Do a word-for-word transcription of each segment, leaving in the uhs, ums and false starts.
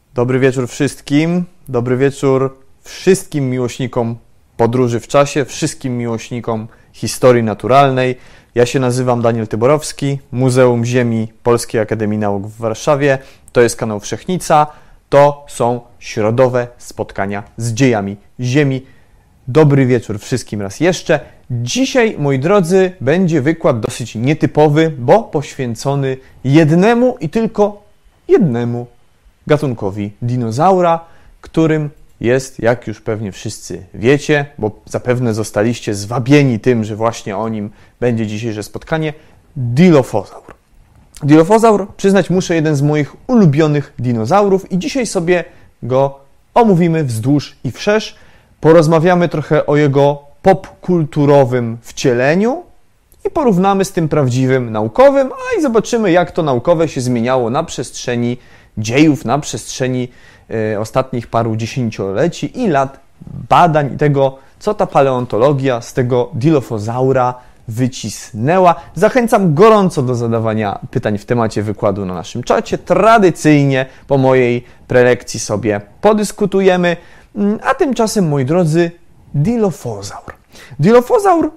Dobry wieczór wszystkim. Dobry wieczór wszystkim miłośnikom podróży w czasie, wszystkim miłośnikom historii naturalnej. Ja się nazywam Daniel Tyborowski, Muzeum Ziemi Polskiej Akademii Nauk w Warszawie. To jest kanał Wszechnica. To są środowe spotkania z dziejami Ziemi. Dobry wieczór wszystkim raz jeszcze. Dzisiaj, moi drodzy, będzie wykład dosyć nietypowy, bo poświęcony jednemu i tylko jednemu gatunkowi dinozaura, którym jest, jak już pewnie wszyscy wiecie, bo zapewne zostaliście zwabieni tym, że właśnie o nim będzie dzisiejsze spotkanie, Dilophosaur. Dilophosaur, przyznać muszę, jeden z moich ulubionych dinozaurów i dzisiaj sobie go omówimy wzdłuż i wszerz. Porozmawiamy trochę o jego popkulturowym wcieleniu i porównamy z tym prawdziwym naukowym, a i zobaczymy, jak to naukowe się zmieniało na przestrzeni dziejów, na przestrzeni y, ostatnich paru dziesięcioleci i lat badań i tego, co ta paleontologia z tego Dilophosaura wycisnęła. Zachęcam gorąco do zadawania pytań w temacie wykładu na naszym czacie. Tradycyjnie po mojej prelekcji sobie podyskutujemy. A tymczasem, moi drodzy, Dilophosaur. Dilophosaur,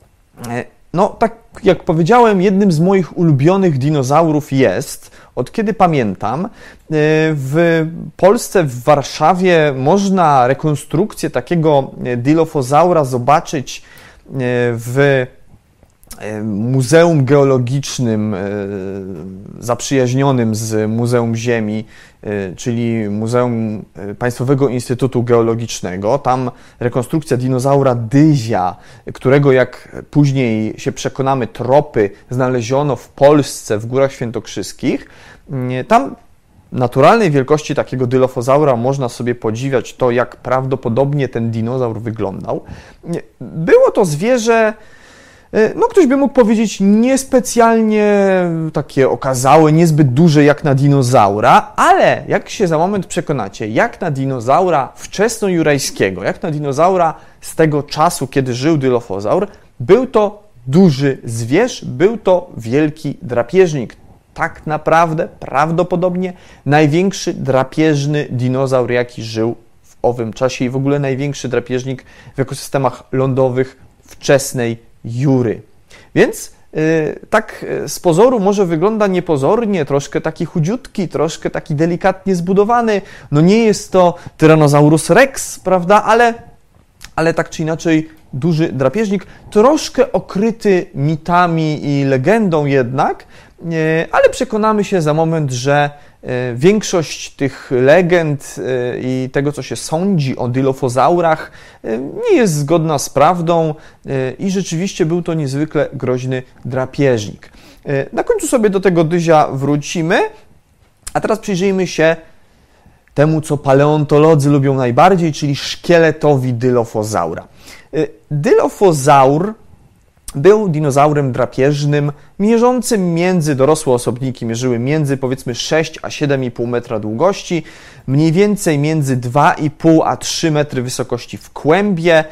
no tak jak powiedziałem, jednym z moich ulubionych dinozaurów jest, od kiedy pamiętam. W Polsce, w Warszawie można rekonstrukcję takiego Dilophosaura zobaczyć w Muzeum Geologicznym zaprzyjaźnionym z Muzeum Ziemi, czyli Muzeum Państwowego Instytutu Geologicznego. Tam rekonstrukcja dinozaura Dyzia, którego, jak później się przekonamy, tropy znaleziono w Polsce, w Górach Świętokrzyskich. Tam naturalnej wielkości takiego Dilophosaura można sobie podziwiać to, jak prawdopodobnie ten dinozaur wyglądał. Było to zwierzę, no ktoś by mógł powiedzieć, niespecjalnie takie okazałe, niezbyt duże jak na dinozaura, ale jak się za moment przekonacie, jak na dinozaura wczesnojurajskiego, jak na dinozaura z tego czasu, kiedy żył Dilophosaur, był to duży zwierz, był to wielki drapieżnik. Tak naprawdę, prawdopodobnie największy drapieżny dinozaur, jaki żył w owym czasie i w ogóle największy drapieżnik w ekosystemach lądowych wczesnej Jury. Więc yy, tak z pozoru może wygląda niepozornie, troszkę taki chudziutki, troszkę taki delikatnie zbudowany. No nie jest to Tyrannosaurus rex, prawda, ale, ale tak czy inaczej duży drapieżnik, troszkę okryty mitami i legendą jednak, yy, ale przekonamy się za moment, że yy, większość tych legend yy, i tego, co się sądzi o Dilophosaurach, yy, nie jest zgodna z prawdą yy, i rzeczywiście był to niezwykle groźny drapieżnik. Yy, na końcu sobie do tego Dyzia wrócimy, a teraz przyjrzyjmy się temu, co paleontolodzy lubią najbardziej, czyli szkieletowi Dilophosaura. Yy, Dilophosaur był dinozaurem drapieżnym, mierzącym między, dorosłe osobniki mierzyły między powiedzmy sześć a siedem i pół metra długości, mniej więcej między dwa i pół a trzy metry wysokości w kłębie.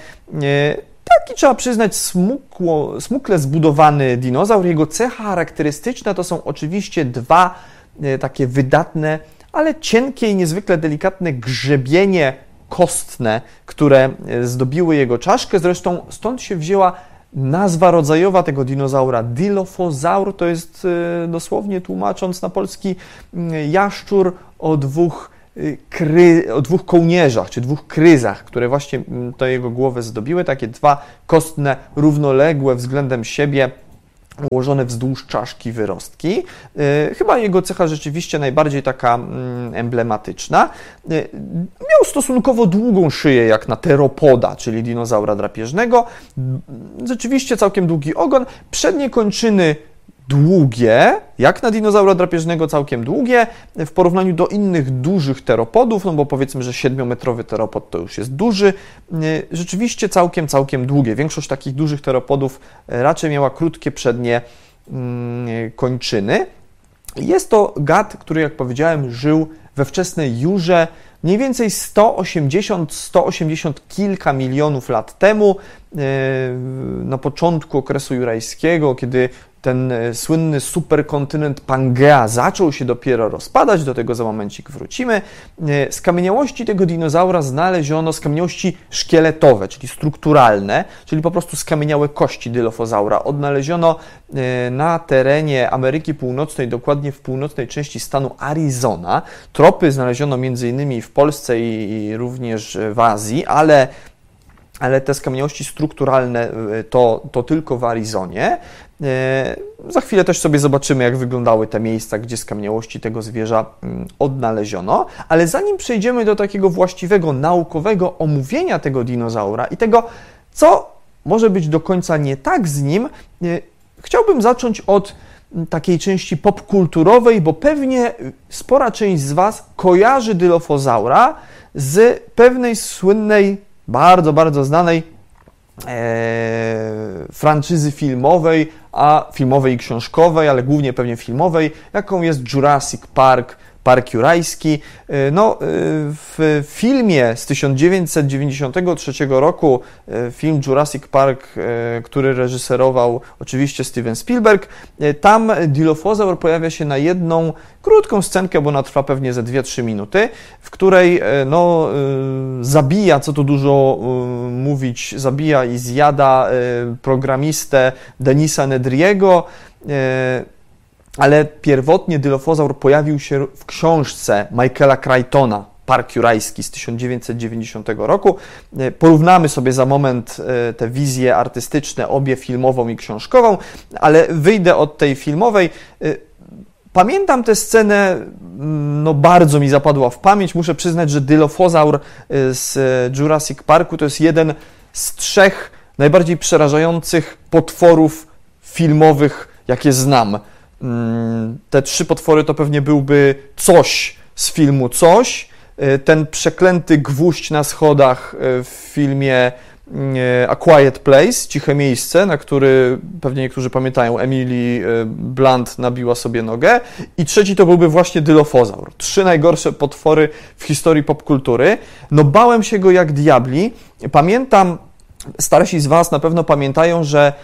Taki, trzeba przyznać, smukło, smukle zbudowany dinozaur. Jego cecha charakterystyczna to są oczywiście dwa takie wydatne, ale cienkie i niezwykle delikatne grzebienie kostne, które zdobiły jego czaszkę. Zresztą stąd się wzięła nazwa rodzajowa tego dinozaura. Dilophosaur to jest, dosłownie tłumacząc na polski, jaszczur o dwóch, kry, o dwóch kołnierzach, czy dwóch kryzach, które właśnie tę jego głowę zdobiły. Takie dwa kostne, równoległe względem siebie, ułożone wzdłuż czaszki wyrostki. Chyba jego cecha rzeczywiście najbardziej taka emblematyczna. Miał stosunkowo długą szyję, jak na teropoda, czyli dinozaura drapieżnego. Rzeczywiście całkiem długi ogon. Przednie kończyny długie, jak na dinozaura drapieżnego całkiem długie, w porównaniu do innych dużych teropodów, no bo powiedzmy, że siedmiometrowy teropod to już jest duży, rzeczywiście całkiem, całkiem długie. Większość takich dużych teropodów raczej miała krótkie przednie kończyny. Jest to gad, który, jak powiedziałem, żył we wczesnej Jurze, mniej więcej sto osiemdziesiąt, sto osiemdziesiąt kilka milionów lat temu, na początku okresu jurajskiego, kiedy ten słynny superkontynent Pangea zaczął się dopiero rozpadać, do tego za momencik wrócimy. Skamieniałości tego dinozaura znaleziono, skamieniałości szkieletowe, czyli strukturalne, czyli po prostu skamieniałe kości Dilophosaura. Odnaleziono na terenie Ameryki Północnej, dokładnie w północnej części stanu Arizona. Tropy znaleziono między innymi w Polsce i również w Azji, ale ale te skamieniałości strukturalne to, to tylko w Arizonie. Za chwilę też sobie zobaczymy, jak wyglądały te miejsca, gdzie skamieniałości tego zwierza odnaleziono. Ale zanim przejdziemy do takiego właściwego, naukowego omówienia tego dinozaura i tego, co może być do końca nie tak z nim, chciałbym zacząć od takiej części popkulturowej, bo pewnie spora część z Was kojarzy Dilophosaura z pewnej słynnej, bardzo, bardzo znanej e, franczyzy filmowej, a filmowej i książkowej, ale głównie pewnie filmowej, jaką jest Jurassic Park, Park Jurajski. No, w filmie z tysiąc dziewięćset dziewięćdziesiątego trzeciego roku, film Jurassic Park, który reżyserował oczywiście Steven Spielberg, tam Dilophosaur pojawia się na jedną krótką scenkę, bo ona trwa pewnie ze dwie trzy minuty, w której no, zabija, co tu dużo mówić, zabija i zjada programistę Denisa Nedry'ego, ale pierwotnie Dilophosaur pojawił się w książce Michaela Crichtona, Park Jurajski z tysiąc dziewięćset dziewięćdziesiątego roku. Porównamy sobie za moment te wizje artystyczne, obie filmową i książkową, ale wyjdę od tej filmowej. Pamiętam tę scenę, no bardzo mi zapadła w pamięć. Muszę przyznać, że Dilophosaur z Jurassic Parku to jest jeden z trzech najbardziej przerażających potworów filmowych, jakie znam. Te trzy potwory to pewnie byłby Coś z filmu Coś, ten przeklęty gwóźdź na schodach w filmie A Quiet Place, Ciche Miejsce, na który pewnie niektórzy pamiętają, Emily Blunt nabiła sobie nogę, i trzeci to byłby właśnie Dilophosaur. Trzy najgorsze potwory w historii popkultury. No bałem się go jak diabli. Pamiętam, starsi z Was na pewno pamiętają, że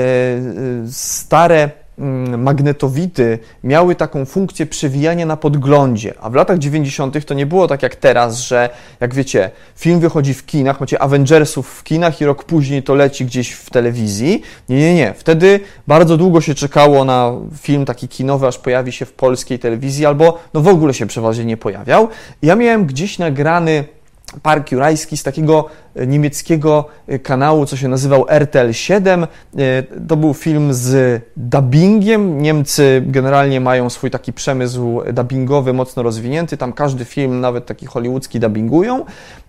stare magnetowity miały taką funkcję przewijania na podglądzie, a w latach dziewięćdziesiątych to nie było tak jak teraz, że jak wiecie, film wychodzi w kinach, macie Avengersów w kinach i rok później to leci gdzieś w telewizji. Nie, nie, nie. Wtedy bardzo długo się czekało na film taki kinowy, aż pojawi się w polskiej telewizji, albo no w ogóle się przeważnie nie pojawiał. Ja miałem gdzieś nagrany Park Jurajski z takiego niemieckiego kanału, co się nazywał R T L siedem. To był film z dubbingiem. Niemcy generalnie mają swój taki przemysł dubbingowy mocno rozwinięty. Tam każdy film, nawet taki hollywoodzki, dubbingują.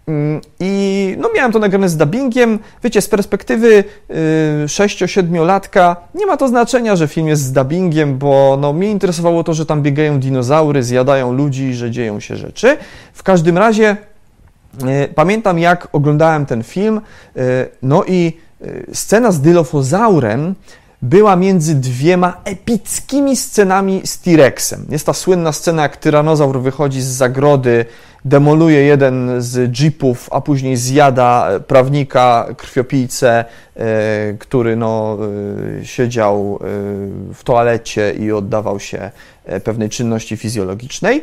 I no miałem to nagrane z dubbingiem. Wiecie, z perspektywy sześcio-siedmiolatka nie ma to znaczenia, że film jest z dubbingiem, bo no, mnie interesowało to, że tam biegają dinozaury, zjadają ludzi, że dzieją się rzeczy. W każdym razie pamiętam, jak oglądałem ten film, no i scena z Dilophosaurem była między dwiema epickimi scenami z T-Rexem. Jest ta słynna scena, jak tyranozaur wychodzi z zagrody, demoluje jeden z jeepów, a później zjada prawnika, krwiopijcę, który no, siedział w toalecie i oddawał się pewnej czynności fizjologicznej.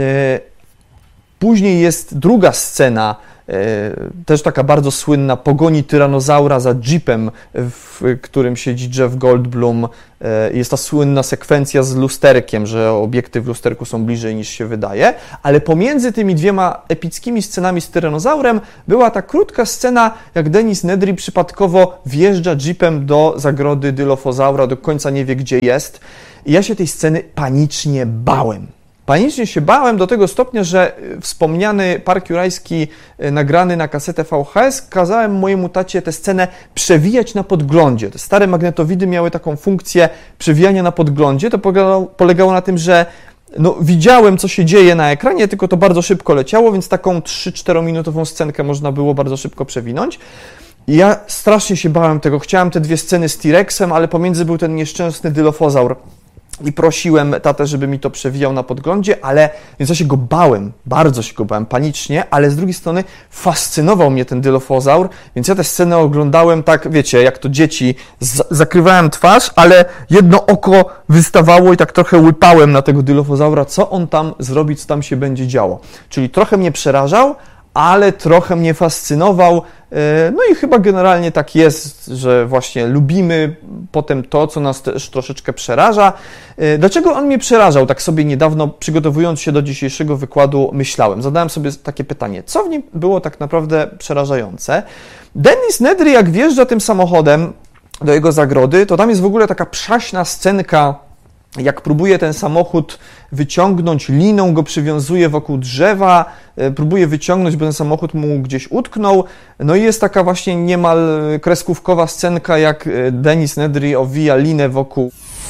Później jest druga scena, też taka bardzo słynna, pogoni tyranozaura za jeepem, w którym siedzi Jeff Goldblum. Jest ta słynna sekwencja z lusterkiem, że obiekty w lusterku są bliżej niż się wydaje, ale pomiędzy tymi dwiema epickimi scenami z tyranozaurem była ta krótka scena, jak Denis Nedry przypadkowo wjeżdża jeepem do zagrody Dilophosaura, do końca nie wie, gdzie jest. I ja się tej sceny panicznie bałem. Panicznie się bałem do tego stopnia, że wspomniany Park Jurajski nagrany na kasetę V H S kazałem mojemu tacie tę scenę przewijać na podglądzie. Te stare magnetowidy miały taką funkcję przewijania na podglądzie. To polegało, polegało na tym, że no, widziałem, co się dzieje na ekranie, tylko to bardzo szybko leciało, więc taką trzy-czterominutową scenkę można było bardzo szybko przewinąć. I ja strasznie się bałem tego. Chciałem te dwie sceny z T-Rexem, ale pomiędzy był ten nieszczęsny Dilophosaur. i prosiłem tatę, żeby mi to przewijał na podglądzie, ale więc ja się go bałem, bardzo się go bałem, panicznie, ale z drugiej strony fascynował mnie ten Dilophosaur, więc ja tę scenę oglądałem tak, wiecie, jak to dzieci, z- zakrywałem twarz, ale jedno oko wystawało i tak trochę łypałem na tego Dilophosaura, co on tam zrobi, co tam się będzie działo. Czyli trochę mnie przerażał, ale trochę mnie fascynował. No i chyba generalnie tak jest, że właśnie lubimy potem to, co nas też troszeczkę przeraża. Dlaczego on mnie przerażał? Tak sobie niedawno, przygotowując się do dzisiejszego wykładu, myślałem. Zadałem sobie takie pytanie, co w nim było tak naprawdę przerażające? Dennis Nedry, jak wjeżdża tym samochodem do jego zagrody, to tam jest w ogóle taka przaśna scenka, jak próbuje ten samochód wyciągnąć, liną go przywiązuje wokół drzewa, próbuje wyciągnąć, bo ten samochód mu gdzieś utknął. No i jest taka właśnie niemal kreskówkowa scenka, jak Dennis Nedry owija linę wokół.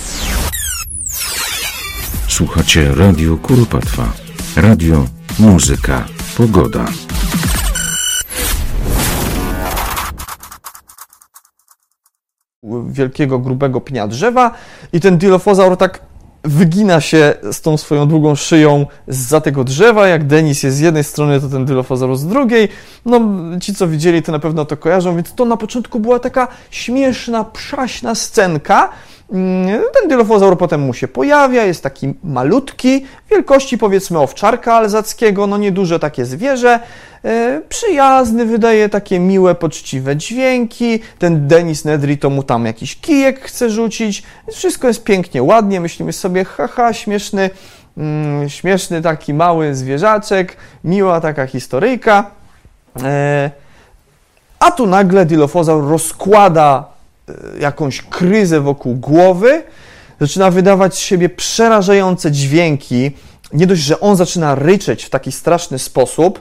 Słuchacie Radio Kuropatwa. Radio, muzyka, pogoda. Wielkiego, grubego pnia drzewa i ten Dilophosaur tak wygina się z tą swoją długą szyją zza tego drzewa. Jak Denis jest z jednej strony, to ten Dilophosaur z drugiej. No, ci, co widzieli, to na pewno to kojarzą, więc to na początku była taka śmieszna, przaśna scenka. Ten Dilophosaur potem mu się pojawia, jest taki malutki, wielkości powiedzmy owczarka alzackiego, no nieduże takie zwierzę, e, przyjazny, wydaje takie miłe, poczciwe dźwięki, ten Dennis Nedry to mu tam jakiś kijek chce rzucić, wszystko jest pięknie, ładnie, myślimy sobie, haha, śmieszny, mm, śmieszny taki mały zwierzaczek, miła taka historyjka, e, a tu nagle Dilophosaur rozkłada jakąś kryzę wokół głowy, zaczyna wydawać z siebie przerażające dźwięki. Nie dość, że on zaczyna ryczeć w taki straszny sposób,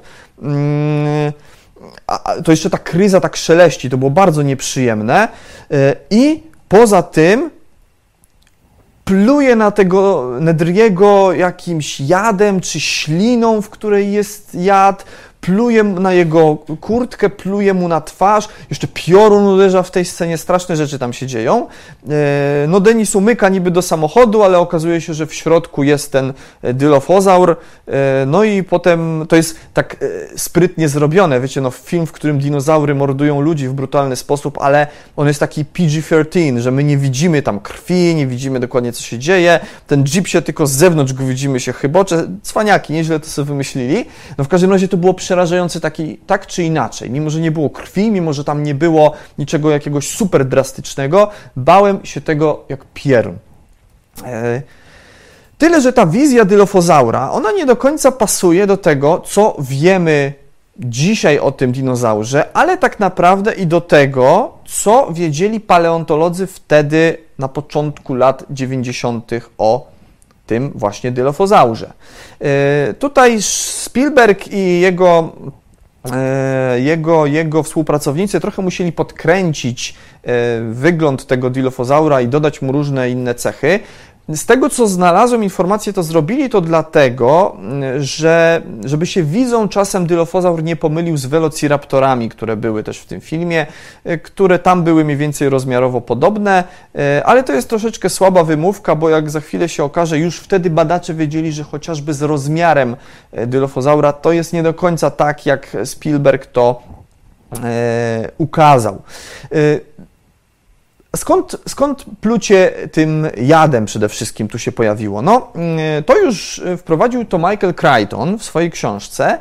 to jeszcze ta kryza tak szeleści, to było bardzo nieprzyjemne. I poza tym pluje na tego Nedry'ego jakimś jadem czy śliną, w której jest jad, pluje na jego kurtkę, pluje mu na twarz, jeszcze piorun uderza w tej scenie, straszne rzeczy tam się dzieją. No Denis umyka niby do samochodu, ale okazuje się, że w środku jest ten Dilophosaur, no i potem to jest tak sprytnie zrobione, wiecie, no film, w którym dinozaury mordują ludzi w brutalny sposób, ale on jest taki P G trzynaście, że my nie widzimy tam krwi, nie widzimy dokładnie, co się dzieje, ten jeep się tylko z zewnątrz go widzimy, się chybocze, cwaniaki, nieźle to sobie wymyślili. No w każdym razie to było przerażające taki, tak czy inaczej, mimo że nie było krwi, mimo że tam nie było niczego jakiegoś super drastycznego, bałem się tego jak pierun. E, tyle, że ta wizja Dilophosaura, ona nie do końca pasuje do tego, co wiemy dzisiaj o tym dinozaurze, ale tak naprawdę i do tego, co wiedzieli paleontolodzy wtedy na początku lat dziewięćdziesiątych o tym właśnie Dilophosaurze. E, tutaj Spielberg i jego, e, jego, jego współpracownicy trochę musieli podkręcić e, wygląd tego Dilophosaura i dodać mu różne inne cechy. Z tego, co znalazłem informacje, to zrobili to dlatego, że żeby się widzą, czasem Dilophosaur nie pomylił z Velociraptorami, które były też w tym filmie, które tam były mniej więcej rozmiarowo podobne, ale to jest troszeczkę słaba wymówka, bo jak za chwilę się okaże, już wtedy badacze wiedzieli, że chociażby z rozmiarem Dilophosaura to jest nie do końca tak, jak Spielberg to e, ukazał. E, Skąd, skąd plucie tym jadem przede wszystkim tu się pojawiło? No, to już wprowadził to Michael Crichton w swojej książce.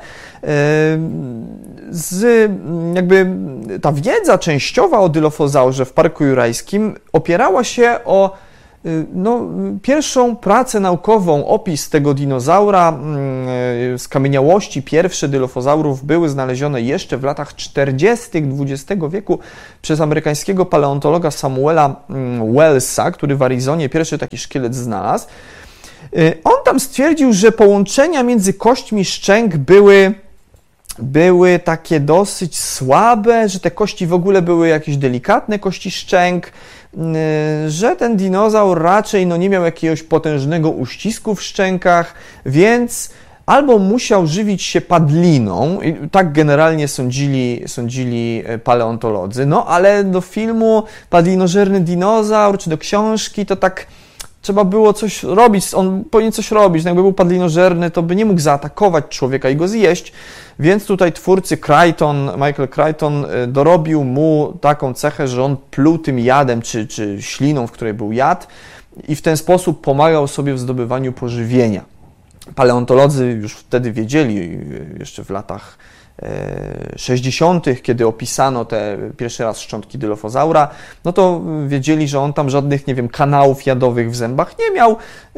Z, jakby ta wiedza częściowa o Dilophosaurze w Parku Jurajskim opierała się o no, pierwszą pracę naukową, opis tego dinozaura, skamieniałości pierwsze Dilophosaurów były znalezione jeszcze w latach czterdziestych dwudziestego wieku przez amerykańskiego paleontologa Samuela Wellsa, który w Arizonie pierwszy taki szkielet znalazł. On tam stwierdził, że połączenia między kośćmi szczęk były były takie dosyć słabe, że te kości w ogóle były jakieś delikatne kości szczęk, że ten dinozaur raczej no, nie miał jakiegoś potężnego uścisku w szczękach, więc albo musiał żywić się padliną, i tak generalnie sądzili, sądzili paleontolodzy, no ale do filmu Padlinożerny dinozaur, czy do książki, to tak trzeba było coś robić, on powinien coś robić, no jakby był padlinożerny, to by nie mógł zaatakować człowieka i go zjeść, więc tutaj twórcy Crichton, Michael Crichton dorobił mu taką cechę, że on pluł tym jadem, czy, czy śliną, w której był jad i w ten sposób pomagał sobie w zdobywaniu pożywienia. Paleontolodzy już wtedy wiedzieli, jeszcze w latach sześćdziesiątych, kiedy opisano te pierwszy raz szczątki dylofozaura, no to wiedzieli, że on tam żadnych, nie wiem, kanałów jadowych w zębach nie miał,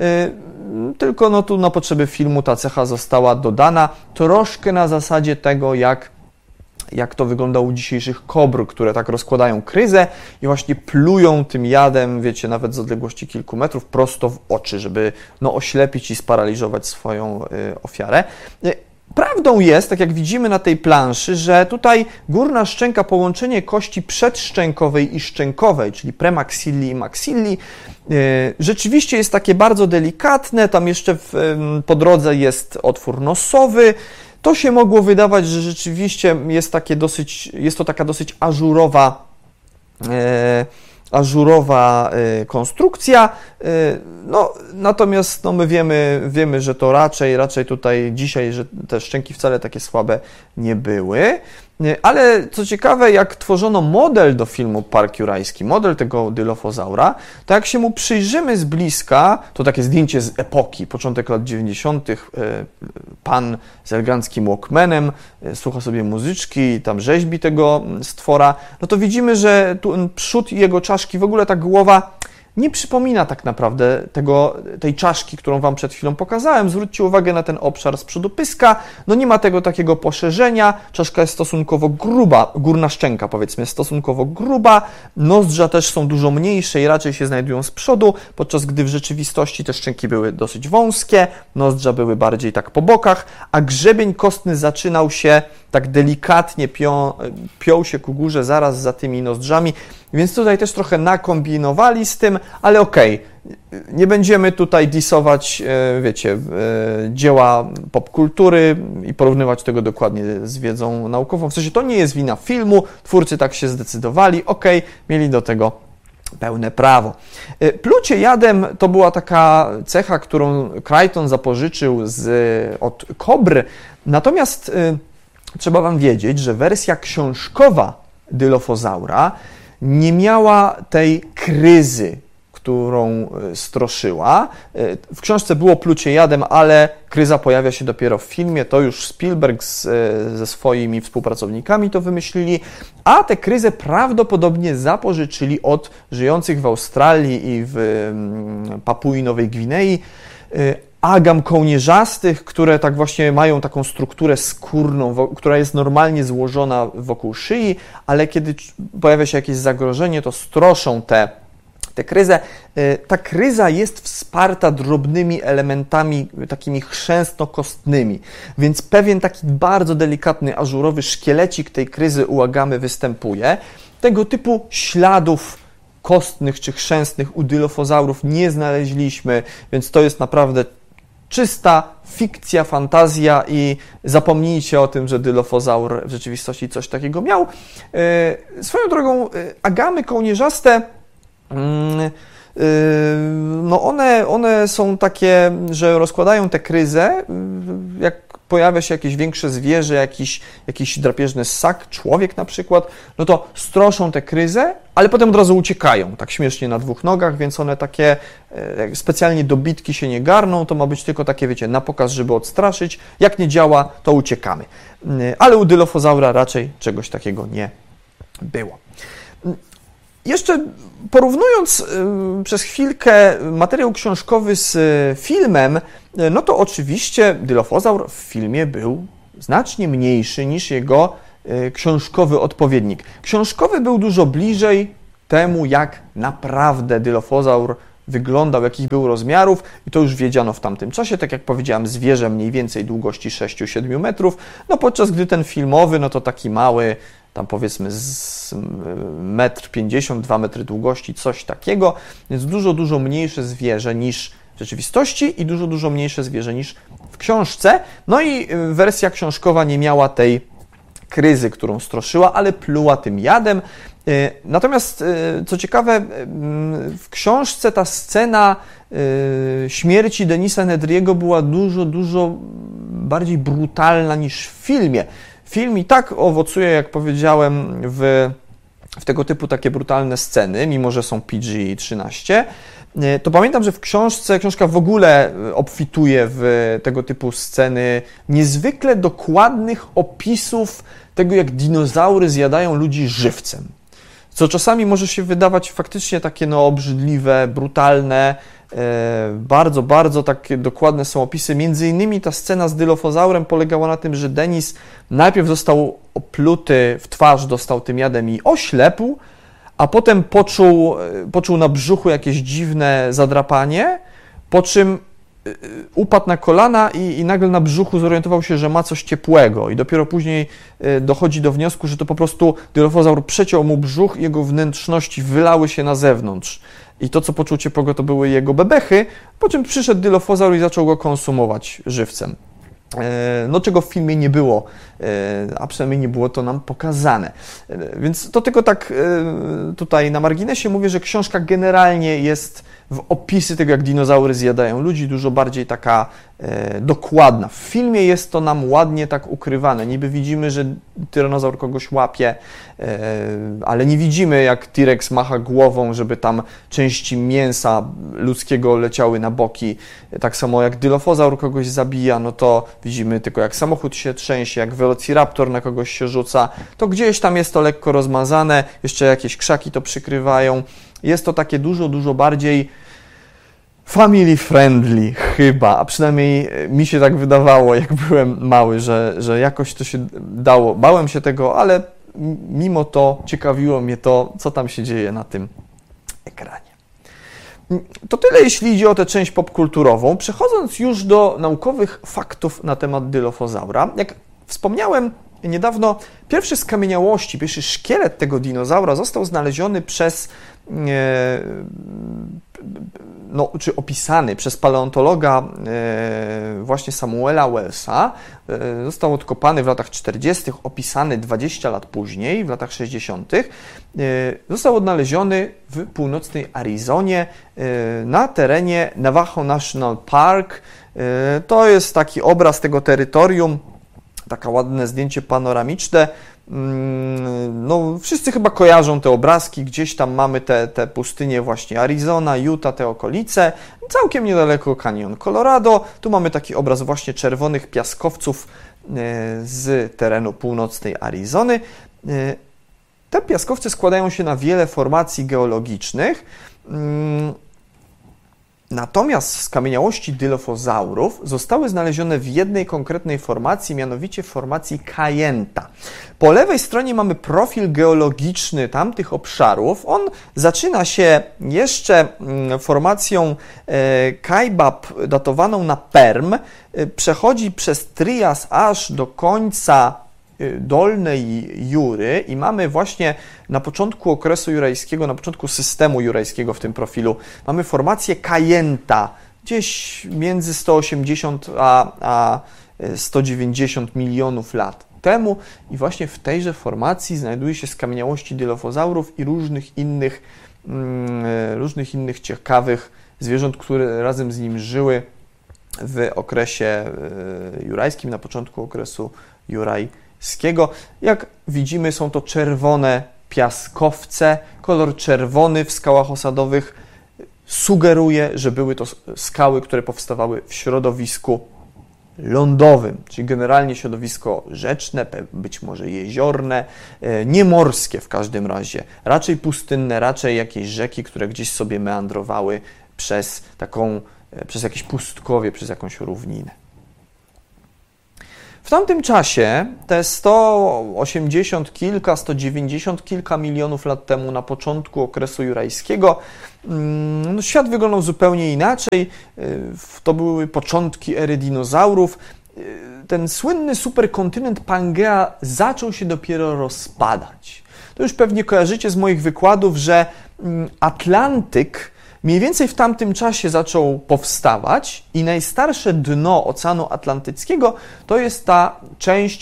tylko no tu na potrzeby filmu ta cecha została dodana, troszkę na zasadzie tego, jak jak to wygląda u dzisiejszych kobr, które tak rozkładają kryzę i właśnie plują tym jadem, wiecie, nawet z odległości kilku metrów, prosto w oczy, żeby no, oślepić i sparaliżować swoją y, ofiarę. Prawdą jest, tak jak widzimy na tej planszy, że tutaj górna szczęka, połączenie kości przedszczękowej i szczękowej, czyli premaxilli i maxilli, y, rzeczywiście jest takie bardzo delikatne, tam jeszcze w, y, po drodze jest otwór nosowy. To się mogło wydawać, że rzeczywiście jest, takie dosyć, jest to taka dosyć ażurowa, e, ażurowa e, konstrukcja, e, no, natomiast no, my wiemy, wiemy, że to raczej, raczej tutaj dzisiaj, że te szczęki wcale takie słabe nie były. Ale co ciekawe, jak tworzono model do filmu Park Jurajski, model tego dylofozaura, to jak się mu przyjrzymy z bliska, to takie zdjęcie z epoki, początek lat dziewięćdziesiątych, pan z eleganckim walkmanem, słucha sobie muzyczki, tam rzeźbi tego stwora, no to widzimy, że tu przód jego czaszki, w ogóle ta głowa nie przypomina tak naprawdę tego, tej czaszki, którą Wam przed chwilą pokazałem. Zwróćcie uwagę na ten obszar z przodu pyska. No nie ma tego takiego poszerzenia. Czaszka jest stosunkowo gruba, górna szczęka powiedzmy jest stosunkowo gruba. Nozdrza też są dużo mniejsze i raczej się znajdują z przodu, podczas gdy w rzeczywistości te szczęki były dosyć wąskie, nozdrza były bardziej tak po bokach, a grzebień kostny zaczynał się tak delikatnie, pią, piął się ku górze zaraz za tymi nozdrzami, więc tutaj też trochę nakombinowali z tym, ale okej, okay, nie będziemy tutaj disować, wiecie, dzieła popkultury i porównywać tego dokładnie z wiedzą naukową. W sensie to nie jest wina filmu, twórcy tak się zdecydowali, okej, okay, mieli do tego pełne prawo. Plucie jadem to była taka cecha, którą Crichton zapożyczył z, od kobr, natomiast trzeba Wam wiedzieć, że wersja książkowa dylofozaura nie miała tej kryzy, którą stroszyła. W książce było plucie jadem, ale kryza pojawia się dopiero w filmie. To już Spielberg z, ze swoimi współpracownikami to wymyślili, a tę kryzę prawdopodobnie zapożyczyli od żyjących w Australii i w Papui Nowej Gwinei agam kołnierzastych, które tak właśnie mają taką strukturę skórną, która jest normalnie złożona wokół szyi, ale kiedy pojawia się jakieś zagrożenie, to stroszą te, te kryzę. Ta kryza jest wsparta drobnymi elementami takimi chrzęstno-kostnymi, więc pewien taki bardzo delikatny, ażurowy szkielecik tej kryzy u agamy występuje. Tego typu śladów kostnych czy chrzęstnych u dylofozaurów nie znaleźliśmy, więc to jest naprawdę czysta fikcja, fantazja i zapomnijcie o tym, że dylofozaur w rzeczywistości coś takiego miał. Swoją drogą, agamy kołnierzaste, no one, one są takie, że rozkładają tę kryzę, jak pojawia się jakieś większe zwierzę, jakiś, jakiś drapieżny ssak, człowiek na przykład, no to stroszą tę kryzę, ale potem od razu uciekają, tak śmiesznie na dwóch nogach, więc one takie specjalnie do bitki się nie garną, to ma być tylko takie, wiecie, na pokaz, żeby odstraszyć. Jak nie działa, to uciekamy. Ale u dylofozaura raczej czegoś takiego nie było. Jeszcze porównując y, przez chwilkę materiał książkowy z y, filmem, y, no to oczywiście dylofozaur w filmie był znacznie mniejszy niż jego y, książkowy odpowiednik. Książkowy był dużo bliżej temu, jak naprawdę dylofozaur wyglądał, jakich był rozmiarów i to już wiedziano w tamtym czasie, tak jak powiedziałem, zwierzę mniej więcej długości sześć do siedmiu metrów, no podczas gdy ten filmowy, no to taki mały, tam powiedzmy z metr pięćdziesiąt, dwa metry długości, coś takiego, więc dużo, dużo mniejsze zwierzę niż w rzeczywistości i dużo, dużo mniejsze zwierzę niż w książce. No i wersja książkowa nie miała tej iskryzy, którą stroszyła, ale pluła tym jadem. Natomiast, co ciekawe, w książce ta scena śmierci Denisa Nedry'ego była dużo, dużo bardziej brutalna niż w filmie. Film i tak owocuje, jak powiedziałem, w, w tego typu takie brutalne sceny, mimo że są P G trzynaście. To pamiętam, że w książce, książka w ogóle obfituje w tego typu sceny niezwykle dokładnych opisów tego, jak dinozaury zjadają ludzi żywcem. Co czasami może się wydawać faktycznie takie no, obrzydliwe, brutalne, e, bardzo, bardzo takie dokładne są opisy. Między innymi ta scena z dylofozaurem polegała na tym, że Denis najpierw został opluty w twarz, dostał tym jadem i oślepł, a potem poczuł, poczuł na brzuchu jakieś dziwne zadrapanie, po czym upadł na kolana i, i nagle na brzuchu zorientował się, że ma coś ciepłego i dopiero później dochodzi do wniosku, że to po prostu dylofozaur przeciął mu brzuch i jego wnętrzności wylały się na zewnątrz. I to, co poczuł ciepłego, to były jego bebechy, po czym przyszedł dylofozaur i zaczął go konsumować żywcem. No, czego w filmie nie było, a przynajmniej nie było to nam pokazane. Więc to tylko tak tutaj na marginesie mówię, że książka generalnie jest w opisy tego, jak dinozaury zjadają ludzi, dużo bardziej taka e, dokładna. W filmie jest to nam ładnie tak ukrywane. Niby widzimy, że tyranozaur kogoś łapie, e, ale nie widzimy, jak T-Rex macha głową, żeby tam części mięsa ludzkiego leciały na boki. Tak samo jak dylofozaur kogoś zabija, no to widzimy tylko, jak samochód się trzęsie, jak velociraptor na kogoś się rzuca. To gdzieś tam jest to lekko rozmazane, jeszcze jakieś krzaki to przykrywają. Jest to takie dużo, dużo bardziej family friendly chyba, a przynajmniej mi się tak wydawało, jak byłem mały, że, że jakoś to się dało. Bałem się tego, ale mimo to ciekawiło mnie to, co tam się dzieje na tym ekranie. To tyle, jeśli idzie o tę część popkulturową. Przechodząc już do naukowych faktów na temat dylofozaura, jak wspomniałem niedawno, pierwszy skamieniałości, pierwszy szkielet tego dinozaura został znaleziony przez, e, no, czy opisany przez paleontologa e, właśnie Samuela Wellsa. E, został odkopany w latach czterdziestych, opisany dwadzieścia lat później, w latach sześćdziesiątych. E, został odnaleziony w północnej Arizonie, e, na terenie Navajo National Park. E, to jest taki obraz tego terytorium, takie ładne zdjęcie panoramiczne. No, wszyscy chyba kojarzą te obrazki, gdzieś tam mamy te, te pustynie właśnie Arizona, Utah, te okolice, całkiem niedaleko Canyon Colorado. Tu mamy taki obraz właśnie czerwonych piaskowców z terenu północnej Arizony. Te piaskowce składają się na wiele formacji geologicznych. Natomiast skamieniałości dylofozaurów zostały znalezione w jednej konkretnej formacji, mianowicie formacji Kayenta. Po lewej stronie mamy profil geologiczny tamtych obszarów. On zaczyna się jeszcze formacją Kaibab datowaną na Perm, przechodzi przez Trias aż do końca dolnej Jury i mamy właśnie na początku okresu jurajskiego, na początku systemu jurajskiego w tym profilu, mamy formację Kayenta, gdzieś między sto osiemdziesiąt a sto dziewięćdziesiąt milionów lat temu i właśnie w tejże formacji znajduje się skamieniałości dylofozaurów i różnych innych, różnych innych ciekawych zwierząt, które razem z nim żyły w okresie jurajskim, na początku okresu jurajskiego. Jak widzimy, są to czerwone piaskowce. Kolor czerwony w skałach osadowych sugeruje, że były to skały, które powstawały w środowisku lądowym, czyli generalnie środowisko rzeczne, być może jeziorne, nie morskie w każdym razie, raczej pustynne, raczej jakieś rzeki, które gdzieś sobie meandrowały przez taką, przez jakieś pustkowie, przez jakąś równinę. W tamtym czasie, te sto osiemdziesiąt kilka, sto dziewięćdziesiąt kilka milionów lat temu, na początku okresu jurajskiego, no, świat wyglądał zupełnie inaczej. To były początki ery dinozaurów. Ten słynny superkontynent Pangea zaczął się dopiero rozpadać. To już pewnie kojarzycie z moich wykładów, że Atlantyk mniej więcej w tamtym czasie zaczął powstawać i najstarsze dno Oceanu Atlantyckiego to jest ta część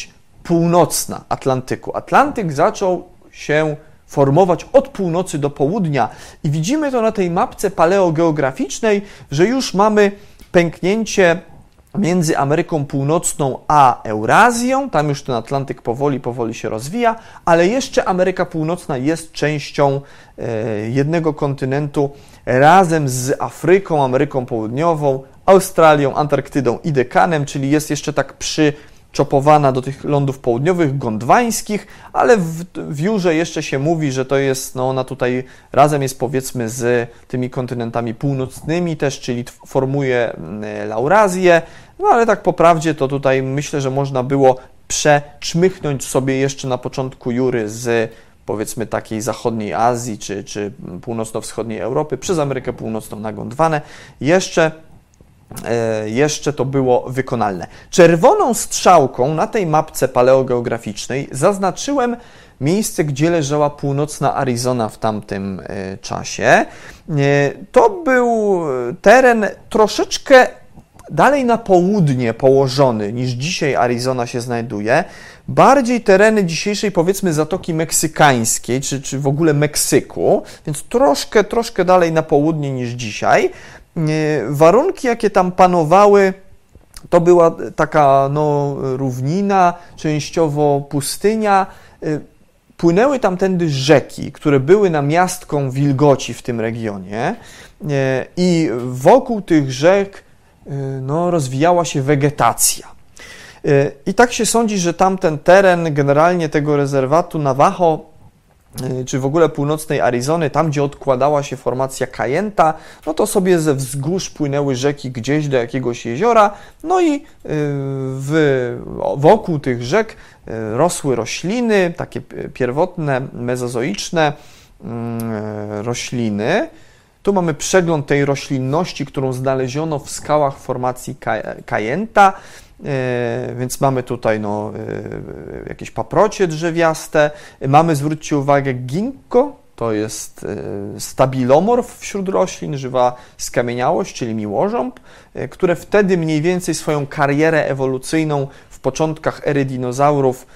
północna Atlantyku. Atlantyk zaczął się formować od północy do południa i widzimy to na tej mapce paleogeograficznej, że już mamy pęknięcie między Ameryką Północną a Eurazją, tam już ten Atlantyk powoli, powoli się rozwija, ale jeszcze Ameryka Północna jest częścią e, jednego kontynentu razem z Afryką, Ameryką Południową, Australią, Antarktydą i Dekanem, czyli jest jeszcze tak przyczopowana do tych lądów południowych, gondwańskich, ale w, w Jurze jeszcze się mówi, że to jest, no ona tutaj razem jest powiedzmy z tymi kontynentami północnymi też, czyli formuje Laurazję, no ale tak po prawdzie to tutaj myślę, że można było przeczmychnąć sobie jeszcze na początku Jury z powiedzmy takiej zachodniej Azji czy, czy północno-wschodniej Europy przez Amerykę Północną na Gondwanę. Jeszcze jeszcze to było wykonalne. Czerwoną strzałką na tej mapce paleogeograficznej zaznaczyłem miejsce, gdzie leżała północna Arizona w tamtym czasie. To był teren troszeczkę dalej na południe położony niż dzisiaj Arizona się znajduje. Bardziej tereny dzisiejszej powiedzmy Zatoki Meksykańskiej, czy, czy w ogóle Meksyku, więc troszkę, troszkę dalej na południe niż dzisiaj. Warunki, jakie tam panowały, to była taka no, równina, częściowo pustynia. Płynęły tamtędy rzeki, które były namiastką wilgoci w tym regionie i wokół tych rzek no, rozwijała się wegetacja. I tak się sądzi, że tamten teren generalnie tego rezerwatu Navajo, czy w ogóle północnej Arizony, tam gdzie odkładała się formacja Kayenta, no to sobie ze wzgórz płynęły rzeki gdzieś do jakiegoś jeziora, no i w, wokół tych rzek rosły rośliny, takie pierwotne, mezozoiczne rośliny. Tu mamy przegląd tej roślinności, którą znaleziono w skałach formacji Kayenta, więc mamy tutaj no, jakieś paprocie drzewiaste. Mamy, zwróćcie uwagę, ginkgo, to jest stabilomorf wśród roślin, żywa skamieniałość, czyli miłożąb, które wtedy mniej więcej swoją karierę ewolucyjną w początkach ery dinozaurów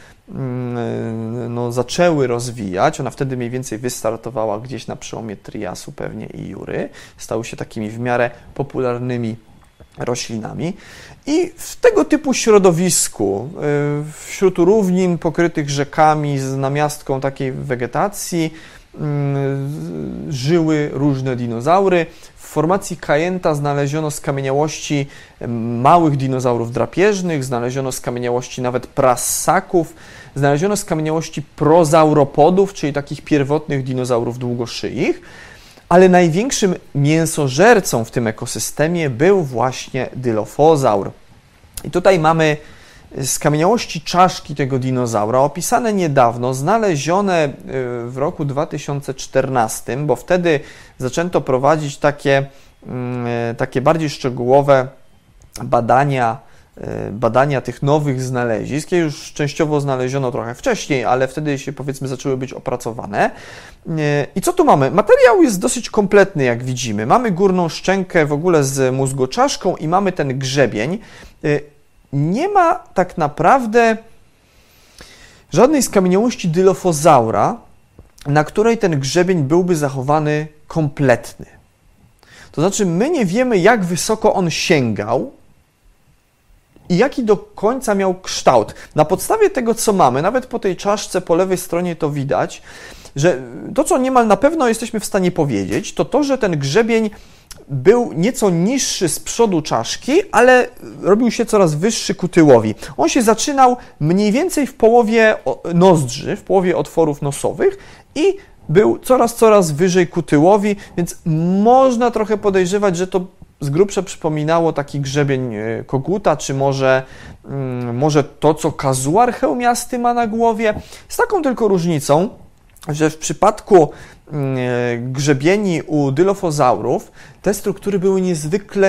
no, zaczęły rozwijać. Ona wtedy mniej więcej wystartowała gdzieś na przełomie Triasu pewnie i Jury. Stały się takimi w miarę popularnymi roślinami. I w tego typu środowisku, wśród równin pokrytych rzekami z namiastką takiej wegetacji, żyły różne dinozaury. W formacji Kayenta znaleziono skamieniałości małych dinozaurów drapieżnych, znaleziono skamieniałości nawet prassaków, znaleziono skamieniałości prozauropodów, czyli takich pierwotnych dinozaurów długoszyich, ale największym mięsożercą w tym ekosystemie był właśnie dylofozaur. I tutaj mamy skamieniałości czaszki tego dinozaura, opisane niedawno, znalezione w roku dwa tysiące czternastym, bo wtedy zaczęto prowadzić takie, takie bardziej szczegółowe badania, badania tych nowych znalezisk. Je już częściowo znaleziono trochę wcześniej, ale wtedy się powiedzmy zaczęły być opracowane. I co tu mamy? Materiał jest dosyć kompletny, jak widzimy. Mamy górną szczękę w ogóle z mózgoczaszką i mamy ten grzebień. Nie ma tak naprawdę żadnej skamieniałości dylofozaura, na której ten grzebień byłby zachowany kompletny. To znaczy, my nie wiemy, jak wysoko on sięgał i jaki do końca miał kształt. Na podstawie tego, co mamy, nawet po tej czaszce po lewej stronie to widać, że to, co niemal na pewno jesteśmy w stanie powiedzieć, to to, że ten grzebień był nieco niższy z przodu czaszki, ale robił się coraz wyższy ku tyłowi. On się zaczynał mniej więcej w połowie nozdrzy, w połowie otworów nosowych i był coraz, coraz wyżej ku tyłowi, więc można trochę podejrzewać, że to z grubsza przypominało taki grzebień koguta, czy może, może to, co kazuar hełmiasty ma na głowie, z taką tylko różnicą, że w przypadku grzebieni u dylofozaurów te struktury były niezwykle